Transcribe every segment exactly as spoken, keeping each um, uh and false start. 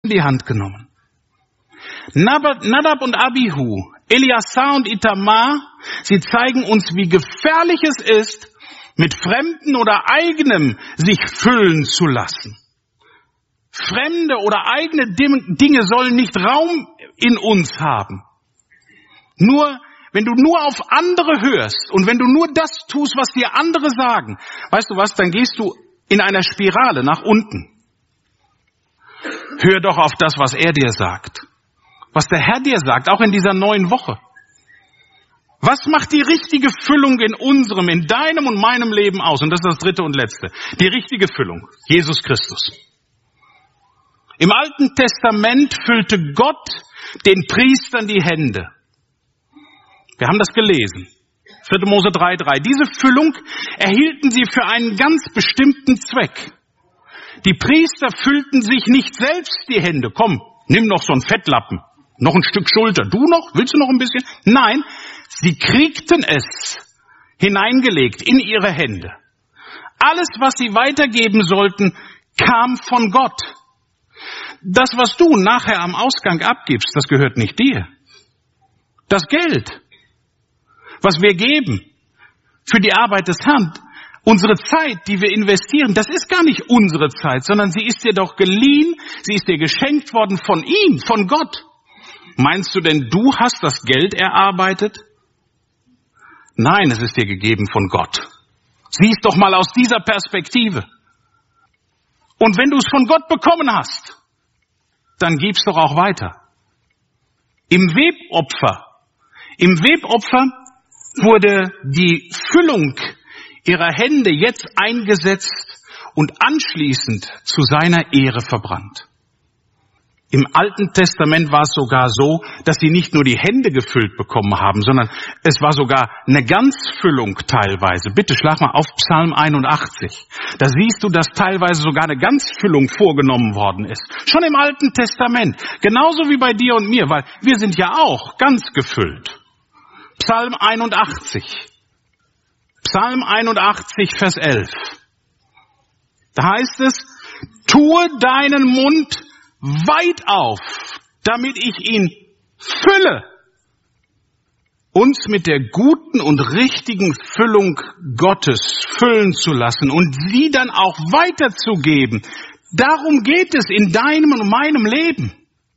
in die Hand genommen. Nadab und Abihu, Eleazar und Itamar, sie zeigen uns, wie gefährlich es ist, mit Fremden oder Eigenem sich füllen zu lassen. Fremde oder eigene Dinge sollen nicht Raum in uns haben. Nur, wenn du nur auf andere hörst und wenn du nur das tust, was dir andere sagen, weißt du was, dann gehst du in einer Spirale nach unten. Hör doch auf das, was er dir sagt. Was der Herr dir sagt, auch in dieser neuen Woche. Was macht die richtige Füllung in unserem, in deinem und meinem Leben aus? Und das ist das dritte und letzte. Die richtige Füllung, Jesus Christus. Im Alten Testament füllte Gott den Priestern die Hände. Wir haben das gelesen. vierte Mose drei drei. Diese Füllung erhielten sie für einen ganz bestimmten Zweck. Die Priester füllten sich nicht selbst die Hände. Komm, nimm noch so einen Fettlappen. Noch ein Stück Schulter. Du noch? Willst du noch ein bisschen? Nein, sie kriegten es hineingelegt in ihre Hände. Alles, was sie weitergeben sollten, kam von Gott. Das, was du nachher am Ausgang abgibst, das gehört nicht dir. Das Geld, was wir geben für die Arbeit des Herrn, unsere Zeit, die wir investieren, das ist gar nicht unsere Zeit, sondern sie ist dir doch geliehen, sie ist dir geschenkt worden von ihm, von Gott. Meinst du denn, du hast das Geld erarbeitet? Nein, es ist dir gegeben von Gott. Sieh es doch mal aus dieser Perspektive. Und wenn du es von Gott bekommen hast, dann gib's doch auch weiter. Im Webopfer, im Webopfer wurde die Füllung ihrer Hände jetzt eingesetzt und anschließend zu seiner Ehre verbrannt. Im Alten Testament war es sogar so, dass sie nicht nur die Hände gefüllt bekommen haben, sondern es war sogar eine Ganzfüllung teilweise. Bitte schlag mal auf Psalm einundachtzig. Da siehst du, dass teilweise sogar eine Ganzfüllung vorgenommen worden ist. Schon im Alten Testament. Genauso wie bei dir und mir, weil wir sind ja auch ganz gefüllt. Psalm einundachtzig. Psalm einundachtzig, Vers elf. Da heißt es, tue deinen Mund weit auf, damit ich ihn fülle, uns mit der guten und richtigen Füllung Gottes füllen zu lassen und sie dann auch weiterzugeben. Darum geht es in deinem und meinem Leben.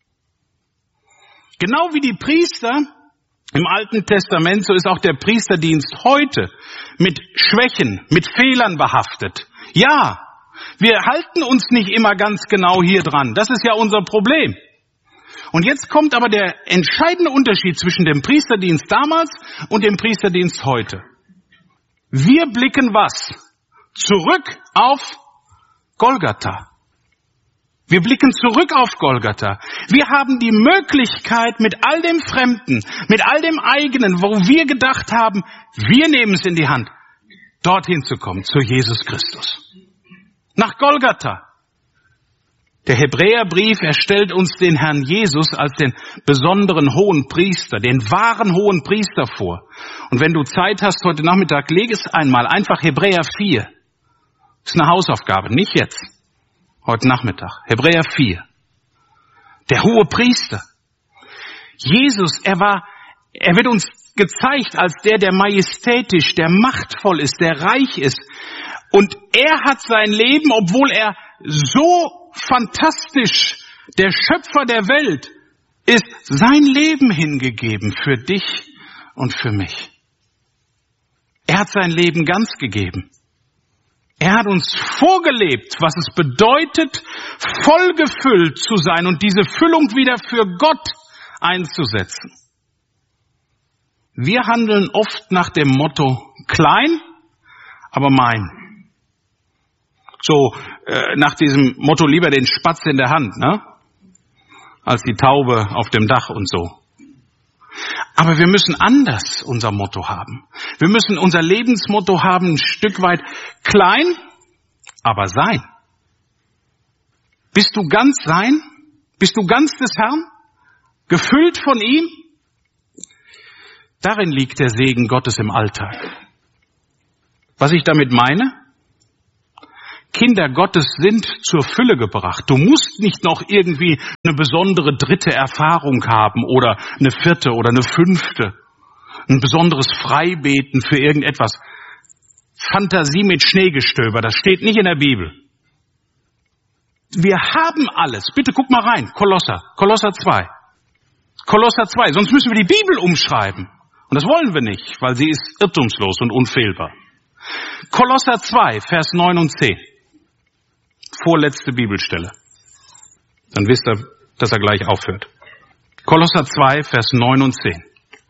Genau wie die Priester im Alten Testament, so ist auch der Priesterdienst heute mit Schwächen, mit Fehlern behaftet. Ja, wir halten uns nicht immer ganz genau hier dran. Das ist ja unser Problem. Und jetzt kommt aber der entscheidende Unterschied zwischen dem Priesterdienst damals und dem Priesterdienst heute. Wir blicken was? Zurück auf Golgatha. Wir blicken zurück auf Golgatha. Wir haben die Möglichkeit, mit all dem Fremden, mit all dem Eigenen, wo wir gedacht haben, wir nehmen es in die Hand, dorthin zu kommen, zu Jesus Christus. Nach Golgatha. Der Hebräerbrief, er stellt uns den Herrn Jesus als den besonderen hohen Priester, den wahren hohen Priester vor. Und wenn du Zeit hast heute Nachmittag, leg es einmal, einfach Hebräer vier. Das ist eine Hausaufgabe, nicht jetzt. Heute Nachmittag. Hebräer vier. Der hohe Priester. Jesus, er war, er wird uns gezeigt als der, der majestätisch, der machtvoll ist, der reich ist. Und er hat sein Leben, obwohl er so fantastisch der Schöpfer der Welt ist, sein Leben hingegeben für dich und für mich. Er hat sein Leben ganz gegeben. Er hat uns vorgelebt, was es bedeutet, vollgefüllt zu sein und diese Füllung wieder für Gott einzusetzen. Wir handeln oft nach dem Motto, klein, aber mein. So äh, nach diesem Motto, lieber den Spatz in der Hand, ne, als die Taube auf dem Dach und so. Aber wir müssen anders unser Motto haben. Wir müssen unser Lebensmotto haben, ein Stück weit klein, aber sein. Bist du ganz sein? Bist du ganz des Herrn? Gefüllt von ihm? Darin liegt der Segen Gottes im Alltag. Was ich damit meine? Kinder Gottes sind zur Fülle gebracht. Du musst nicht noch irgendwie eine besondere dritte Erfahrung haben oder eine vierte oder eine fünfte. Ein besonderes Freibeten für irgendetwas. Fantasie mit Schneegestöber, das steht nicht in der Bibel. Wir haben alles. Bitte guck mal rein. Kolosser, Kolosser zwei. Kolosser zwei, sonst müssen wir die Bibel umschreiben. Und das wollen wir nicht, weil sie ist irrtumslos und unfehlbar. Kolosser zwei, Vers neun und zehn. Vorletzte Bibelstelle. Dann wisst ihr, dass er gleich aufhört. Kolosser zwei, Vers neun und zehn.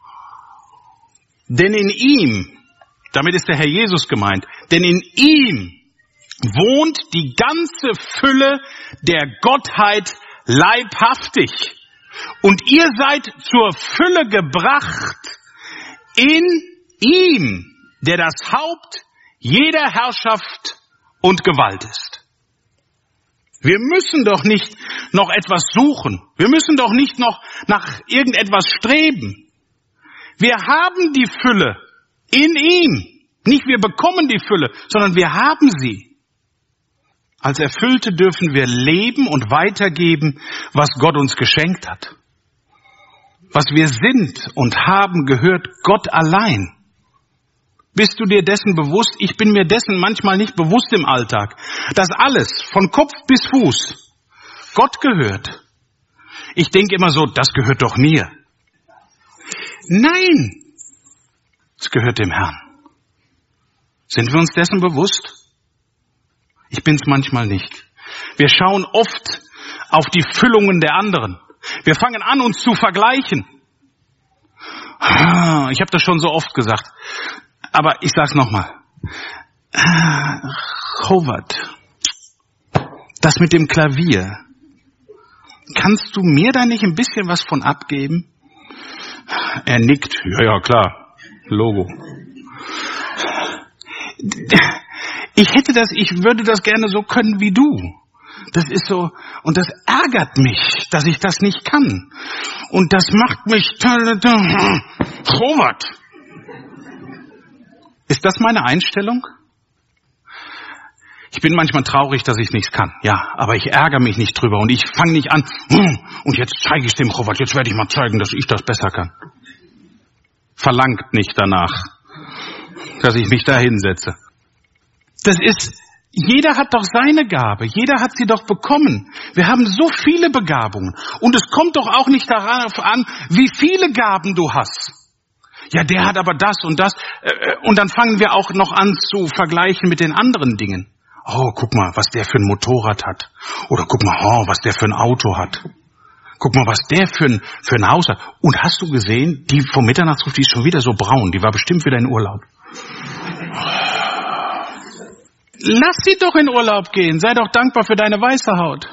Denn in ihm, damit ist der Herr Jesus gemeint, denn in ihm wohnt die ganze Fülle der Gottheit leibhaftig. Und ihr seid zur Fülle gebracht in ihm, der das Haupt jeder Herrschaft und Gewalt ist. Wir müssen doch nicht noch etwas suchen. Wir müssen doch nicht noch nach irgendetwas streben. Wir haben die Fülle in ihm. Nicht wir bekommen die Fülle, sondern wir haben sie. Als Erfüllte dürfen wir leben und weitergeben, was Gott uns geschenkt hat. Was wir sind und haben, gehört Gott allein. Bist du dir dessen bewusst? Ich bin mir dessen manchmal nicht bewusst im Alltag, dass alles von Kopf bis Fuß Gott gehört. Ich denke immer so, das gehört doch mir. Nein, es gehört dem Herrn. Sind wir uns dessen bewusst? Ich bin's manchmal nicht. Wir schauen oft auf die Füllungen der anderen. Wir fangen an, uns zu vergleichen. Ich habe das schon so oft gesagt. Aber ich sag's nochmal. Robert, das mit dem Klavier, kannst du mir da nicht ein bisschen was von abgeben? Er nickt. Ja, ja, klar. Logo. Ich hätte das, ich würde das gerne so können wie du. Das ist so, und das ärgert mich, dass ich das nicht kann. Und das macht mich, Robert. Ist das meine Einstellung? Ich bin manchmal traurig, dass ich nichts kann. Ja, aber ich ärgere mich nicht drüber und ich fange nicht an, und jetzt zeige ich dem Robert, jetzt werde ich mal zeigen, dass ich das besser kann. Verlangt nicht danach, dass ich mich da hinsetze. Das ist, jeder hat doch seine Gabe, jeder hat sie doch bekommen. Wir haben so viele Begabungen und es kommt doch auch nicht darauf an, wie viele Gaben du hast. Ja, der hat aber das und das. Und dann fangen wir auch noch an zu vergleichen mit den anderen Dingen. Oh, guck mal, was der für ein Motorrad hat. Oder guck mal, oh, was der für ein Auto hat. Guck mal, was der für ein, für ein Haus hat. Und hast du gesehen, die vom Mitternachtsruf, die ist schon wieder so braun. Die war bestimmt wieder in Urlaub. Lass sie doch in Urlaub gehen. Sei doch dankbar für deine weiße Haut.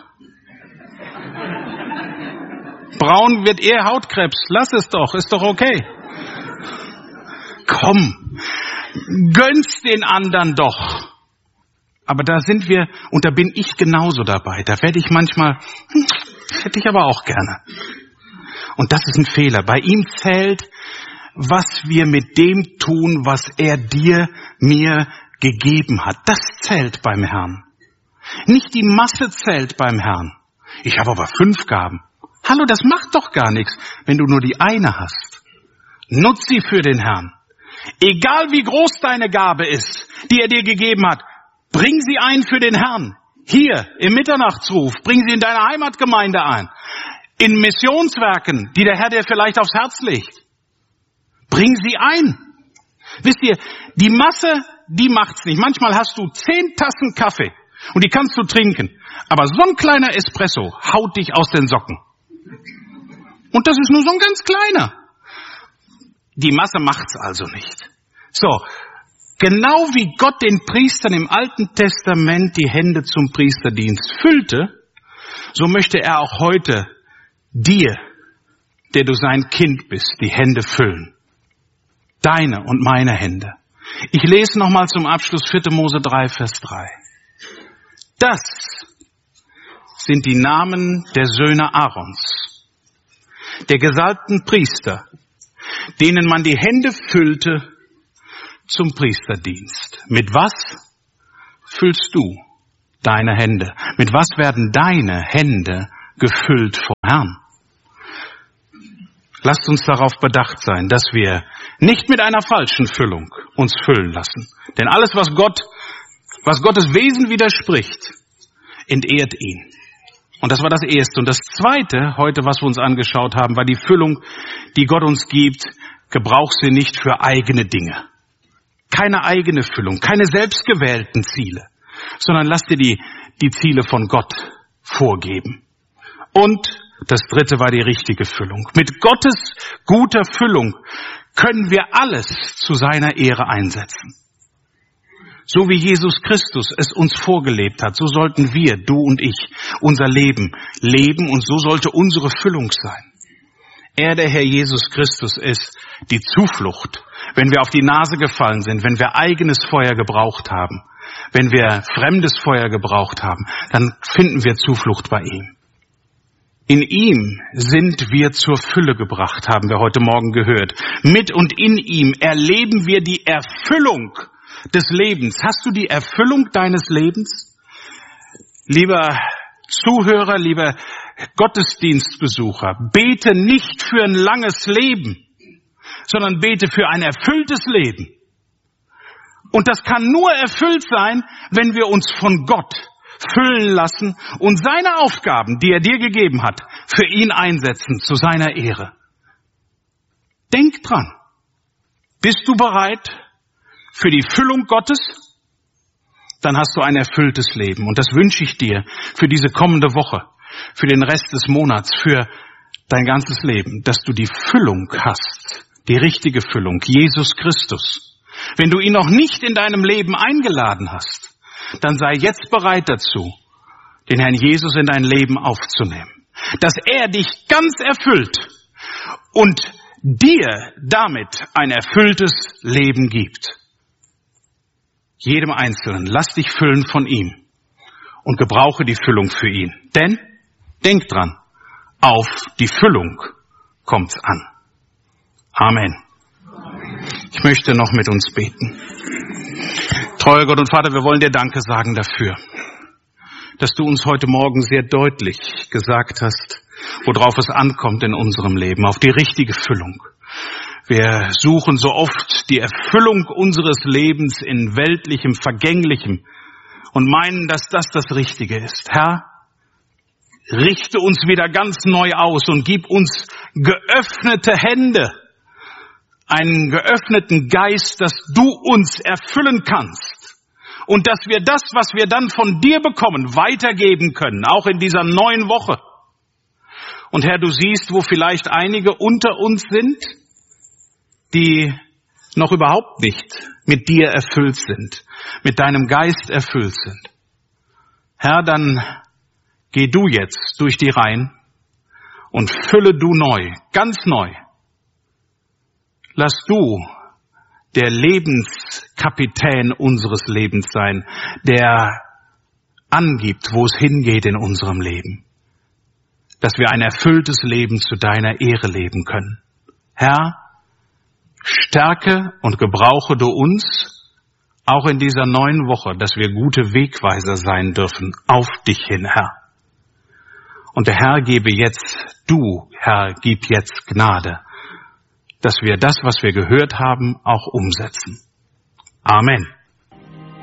Braun wird eher Hautkrebs. Lass es doch, ist doch okay. Komm, gönn's den anderen doch. Aber da sind wir, und da bin ich genauso dabei. Da werde ich manchmal, hm, hätte ich aber auch gerne. Und das ist ein Fehler. Bei ihm zählt, was wir mit dem tun, was er dir, mir gegeben hat. Das zählt beim Herrn. Nicht die Masse zählt beim Herrn. Ich habe aber fünf Gaben. Hallo, das macht doch gar nichts, wenn du nur die eine hast. Nutz sie für den Herrn. Egal wie groß deine Gabe ist, die er dir gegeben hat, bring sie ein für den Herrn. Hier im Mitternachtsruf, bring sie in deine Heimatgemeinde ein. In Missionswerken, die der Herr dir vielleicht aufs Herz legt. Bring sie ein. Wisst ihr, die Masse, die macht's nicht. Manchmal hast du zehn Tassen Kaffee und die kannst du trinken. Aber so ein kleiner Espresso haut dich aus den Socken. Und das ist nur so ein ganz kleiner. Die Masse macht's also nicht. So, genau wie Gott den Priestern im Alten Testament die Hände zum Priesterdienst füllte, so möchte er auch heute dir, der du sein Kind bist, die Hände füllen. Deine und meine Hände. Ich lese nochmal zum Abschluss vierte Mose drei, Vers drei. Das sind die Namen der Söhne Aarons, der gesalbten Priester, denen man die Hände füllte zum Priesterdienst. Mit was füllst du deine Hände? Mit was werden deine Hände gefüllt vom Herrn? Lasst uns darauf bedacht sein, dass wir nicht mit einer falschen Füllung uns füllen lassen. Denn alles, was Gott, was Gottes Wesen widerspricht, entehrt ihn. Und das war das Erste. Und das Zweite, heute, was wir uns angeschaut haben, war die Füllung, die Gott uns gibt. Gebrauch sie nicht für eigene Dinge. Keine eigene Füllung, keine selbstgewählten Ziele, sondern lass dir die, die Ziele von Gott vorgeben. Und das Dritte war die richtige Füllung. Mit Gottes guter Füllung können wir alles zu seiner Ehre einsetzen. So wie Jesus Christus es uns vorgelebt hat, so sollten wir, du und ich, unser Leben leben und so sollte unsere Füllung sein. Er, der Herr Jesus Christus, ist die Zuflucht, wenn wir auf die Nase gefallen sind, wenn wir eigenes Feuer gebraucht haben, wenn wir fremdes Feuer gebraucht haben, dann finden wir Zuflucht bei ihm. In ihm sind wir zur Fülle gebracht, haben wir heute Morgen gehört. Mit und in ihm erleben wir die Erfüllung des Lebens. Hast du die Erfüllung deines Lebens? Lieber Zuhörer, lieber Gottesdienstbesucher, bete nicht für ein langes Leben, sondern bete für ein erfülltes Leben. Und das kann nur erfüllt sein, wenn wir uns von Gott füllen lassen und seine Aufgaben, die er dir gegeben hat, für ihn einsetzen, zu seiner Ehre. Denk dran. Bist du bereit für die Füllung Gottes? Dann hast du ein erfülltes Leben. Und das wünsche ich dir für diese kommende Woche, für den Rest des Monats, für dein ganzes Leben, dass du die Füllung hast, die richtige Füllung, Jesus Christus. Wenn du ihn noch nicht in deinem Leben eingeladen hast, dann sei jetzt bereit dazu, den Herrn Jesus in dein Leben aufzunehmen. Dass er dich ganz erfüllt und dir damit ein erfülltes Leben gibt. Jedem Einzelnen, lass dich füllen von ihm und gebrauche die Füllung für ihn. Denn, denk dran, auf die Füllung kommt's an. Amen. Ich möchte noch mit uns beten. Treuer Gott und Vater, wir wollen dir Danke sagen dafür, dass du uns heute Morgen sehr deutlich gesagt hast, worauf es ankommt in unserem Leben, auf die richtige Füllung. Wir suchen so oft die Erfüllung unseres Lebens in weltlichem, vergänglichem und meinen, dass das das Richtige ist. Herr, richte uns wieder ganz neu aus und gib uns geöffnete Hände, einen geöffneten Geist, dass du uns erfüllen kannst und dass wir das, was wir dann von dir bekommen, weitergeben können, auch in dieser neuen Woche. Und Herr, du siehst, wo vielleicht einige unter uns sind, die noch überhaupt nicht mit dir erfüllt sind, mit deinem Geist erfüllt sind. Herr, dann geh du jetzt durch die Reihen und fülle du neu, ganz neu. Lass du der Lebenskapitän unseres Lebens sein, der angibt, wo es hingeht in unserem Leben. Dass wir ein erfülltes Leben zu deiner Ehre leben können. Herr, stärke und gebrauche du uns auch in dieser neuen Woche, dass wir gute Wegweiser sein dürfen auf dich hin, Herr. Und der Herr gebe jetzt, du, Herr, gib jetzt Gnade, dass wir das, was wir gehört haben, auch umsetzen. Amen.